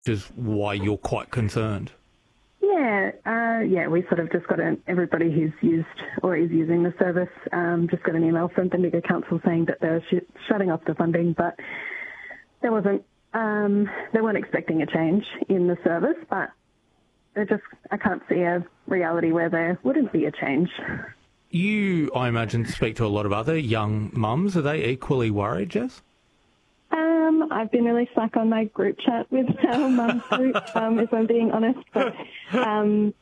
which is why you're quite concerned. Yeah, we sort of just got everybody who's used or is using the service just got an email from Bendigo Council saying that they're shutting off the funding, but they weren't expecting a change in the service, but I can't see a reality where there wouldn't be a change. You, I imagine, speak to a lot of other young mums. Are they equally worried, Jess? I've been really slack on my group chat with our mum group, if I'm being honest. But I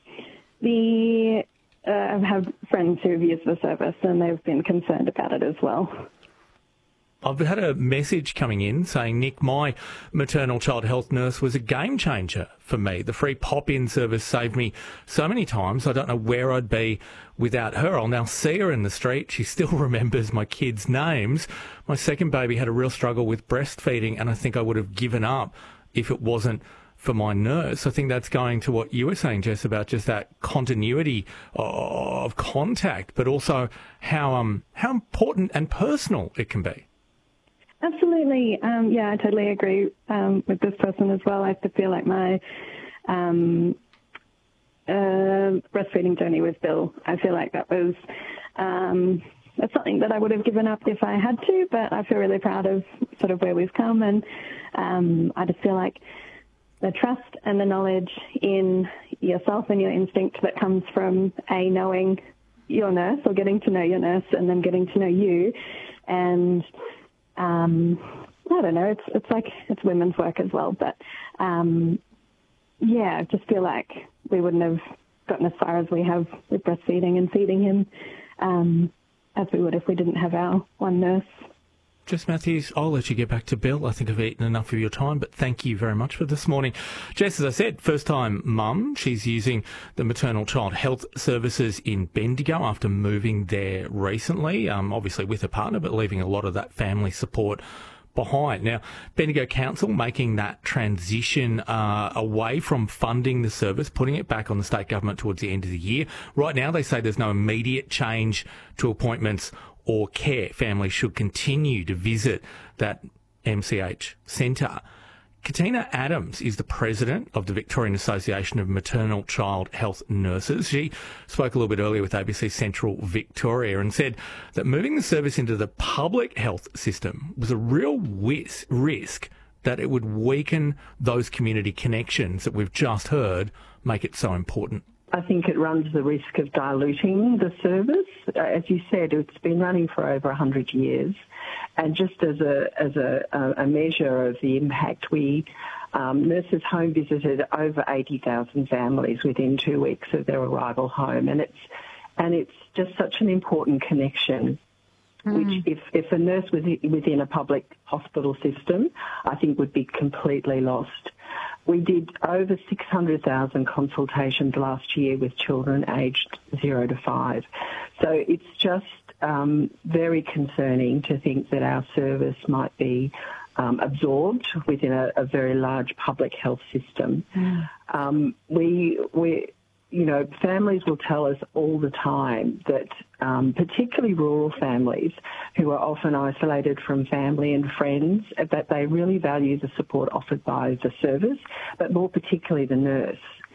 have friends who have used the service and they've been concerned about it as well. I've had a message coming in saying, Nick, my maternal child health nurse was a game changer for me. The free pop-in service saved me so many times. I don't know where I'd be without her. I'll now see her in the street. She still remembers my kids' names. My second baby had a real struggle with breastfeeding, and I think I would have given up if it wasn't for my nurse. I think that's going to what you were saying, Jess, about just that continuity of contact, but also how important and personal it can be. Absolutely. I totally agree with this person as well. I feel like my breastfeeding journey with Bill, I feel like that was that's something that I would have given up if I had to, but I feel really proud of sort of where we've come, and I just feel like the trust and the knowledge in yourself and your instinct that comes from knowing your nurse or getting to know your nurse and then getting to know you, and I don't know, it's women's work as well, but I just feel like we wouldn't have gotten as far as we have with breastfeeding and feeding him as we would if we didn't have our one nurse. Jess Matthews, I'll let you get back to Bill. I think I've eaten enough of your time, but thank you very much for this morning. Jess, as I said, first-time mum. She's using the maternal child health services in Bendigo after moving there recently, obviously with her partner, but leaving a lot of that family support behind. Now, Bendigo Council making that transition away from funding the service, putting it back on the state government towards the end of the year. Right now, they say there's no immediate change to appointments or care. Families should continue to visit that MCH centre. Katina Adams is the president of the Victorian Association of Maternal Child Health Nurses. She spoke a little bit earlier with ABC Central Victoria and said that moving the service into the public health system was a real risk that it would weaken those community connections that we've just heard make it so important. I think it runs the risk of diluting the service. As you said, it's been running for over 100 years. And just as a measure of the impact, nurses home visited over 80,000 families within 2 weeks of their arrival home. And it's just such an important connection, which if a nurse was within a public hospital system, I think would be completely lost. We did over 600,000 consultations last year with children aged 0 to 5. So it's just very concerning to think that our service might be absorbed within a very large public health system. Families will tell us all the time that particularly rural families who are often isolated from family and friends, that they really value the support offered by the service, but more particularly the nurse.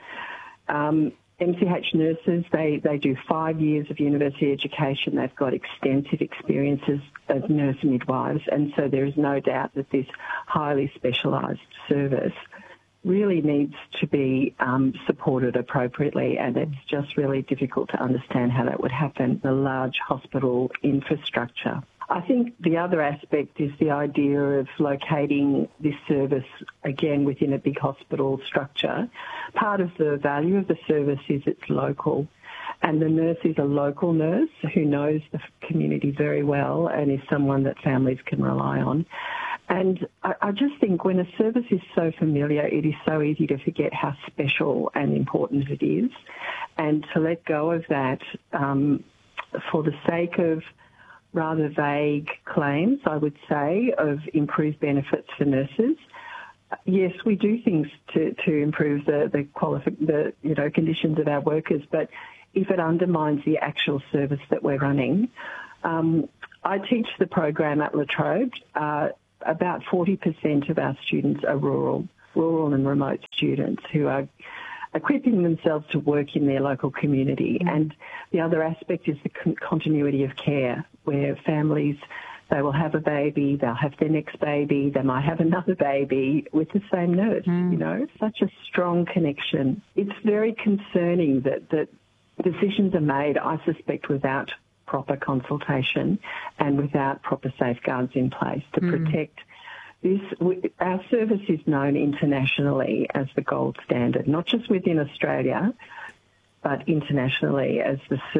MCH nurses, they do 5 years of university education. They've got extensive experiences as nurse midwives, and so there is no doubt that this highly specialised service really needs to be supported appropriately, and it's just really difficult to understand how that would happen, the large hospital infrastructure. I think the other aspect is the idea of locating this service, again, within a big hospital structure. Part of the value of the service is it's local, and the nurse is a local nurse who knows the community very well and is someone that families can rely on. And I just think when a service is so familiar, it is so easy to forget how special and important it is. And to let go of that for the sake of rather vague claims, I would say, of improved benefits for nurses. Yes, we do things to improve the conditions of our workers, but if it undermines the actual service that we're running. I teach the program at La Trobe. About 40% of our students are rural. rural and remote students who are equipping themselves to work in their local community. And the other aspect is the continuity of care, where families, they will have a baby, they'll have their next baby, they might have another baby with the same nurse, you know, such a strong connection. It's very concerning that decisions are made, I suspect, without proper consultation and without proper safeguards in place to protect this. Our service is known internationally as the gold standard, not just within Australia, but internationally as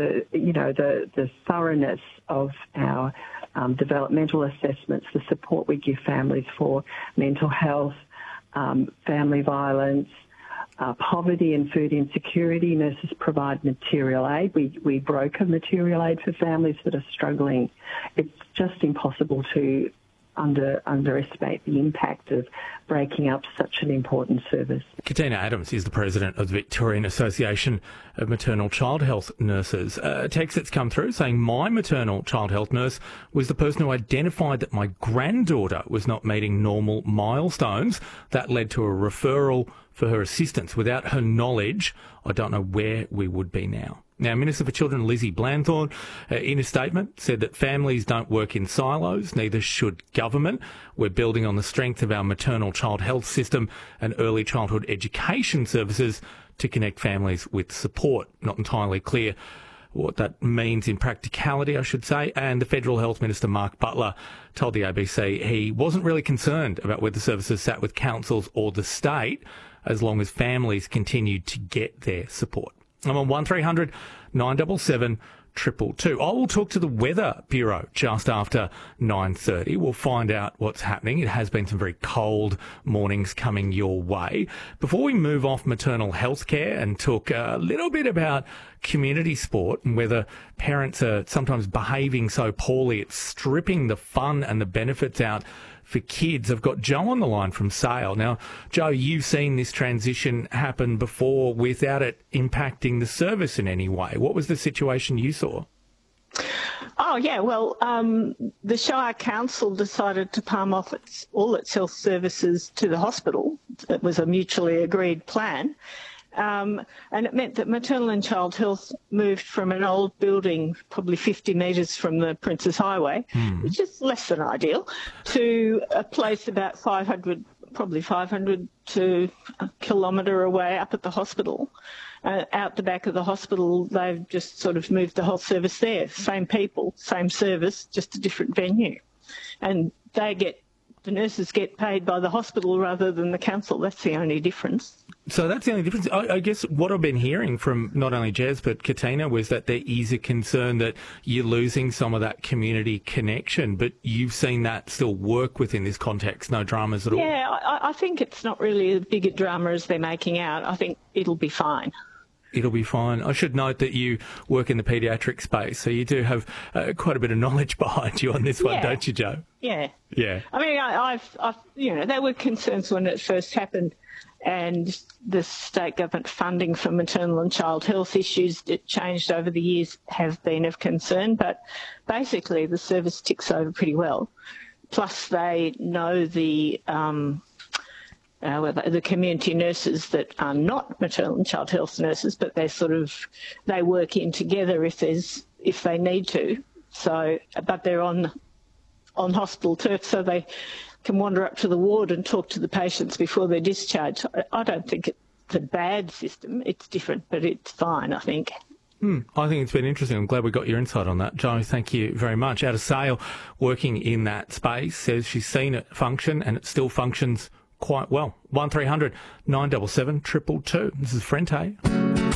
the thoroughness of our developmental assessments, the support we give families for mental health, family violence, poverty and food insecurity. Nurses provide material aid. We broker material aid for families that are struggling. It's just impossible to underestimate the impact of breaking up such an important service. Katina Adams is the president of the Victorian Association of Maternal Child Health Nurses. A text that's come through saying my maternal child health nurse was the person who identified that my granddaughter was not meeting normal milestones. That led to a referral for her assistance. Without her knowledge, I don't know where we would be now. Now, Minister for Children Lizzie Blanthorne, in a statement, said that families don't work in silos, neither should government. We're building on the strength of our maternal child health system and early childhood education services to connect families with support. Not entirely clear what that means in practicality, I should say. And the Federal Health Minister, Mark Butler, told the ABC he wasn't really concerned about whether services sat with councils or the state, as long as families continued to get their support. I'm on 1300 977 222. I will talk to the Weather Bureau just after 9:30. We'll find out what's happening. It has been some very cold mornings coming your way. Before we move off maternal health care and talk a little bit about community sport and whether parents are sometimes behaving so poorly, it's stripping the fun and the benefits out for kids. I've got Joe on the line from Sale. Now, Joe, you've seen this transition happen before without it impacting the service in any way. What was the situation you saw? Oh, yeah, well, the Shire Council decided to palm off all its health services to the hospital. It was a mutually agreed plan. And it meant that maternal and child health moved from an old building, probably 50 metres from the Princes Highway, which is less than ideal, to a place about 500 to a kilometre away up at the hospital. Out the back of the hospital, they've just sort of moved the whole service there. Same people, same service, just a different venue. And the nurses get paid by the hospital rather than the council. That's the only difference. So that's the only difference. I guess what I've been hearing from not only Jez but Katina was that there is a concern that you're losing some of that community connection, but you've seen that still work within this context, no dramas at all. Yeah, I think it's not really as big a drama as they're making out. I think it'll be fine. It'll be fine. I should note that you work in the paediatric space, so you do have quite a bit of knowledge behind you on this one, don't you, Joe? Yeah. Yeah. I mean, I've there were concerns when it first happened, and the state government funding for maternal and child health issues that changed over the years have been of concern, but basically the service ticks over pretty well. Plus, they know the community nurses that are not maternal and child health nurses, but they work in together if they need to. So, but they're on hospital turf, so they can wander up to the ward and talk to the patients before they're discharged. I don't think it's a bad system. It's different, but it's fine, I think. I think it's been interesting. I'm glad we got your insight on that. Joe, thank you very much. Out of Sale, working in that space, says she's seen it function and it still functions quite well. 1300 977 222. This is Frente.